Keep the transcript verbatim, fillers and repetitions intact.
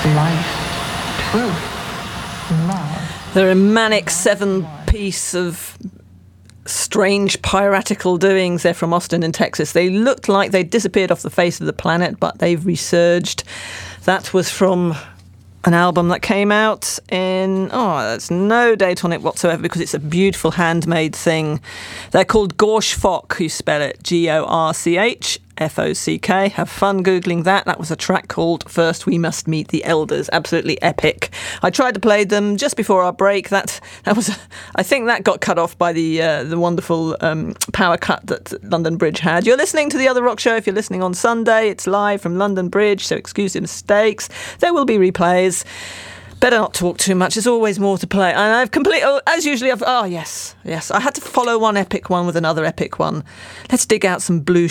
life, truth, love. They're a manic seven-piece of strange piratical doings. They're from Austin in Texas. They looked like they disappeared off the face of the planet, but they've resurged. That was from an album that came out in, oh, there's no date on it whatsoever because it's a beautiful handmade thing. They're called Gorch Fock. You spell it G O R C H F O C K. Have fun Googling that. That was a track called First We Must Meet the Elders. Absolutely epic. I tried to play them just before our break. That that was, I think that got cut off by the uh, the wonderful um, power cut that London Bridge had. You're listening to The Other Rock Show. If you're listening on Sunday, it's live from London Bridge, so excuse the mistakes. There will be replays. Better not talk too much. There's always more to play. And I've completely, oh, as usually, I've, oh, yes, yes. I had to follow one epic one with another epic one. Let's dig out some Blue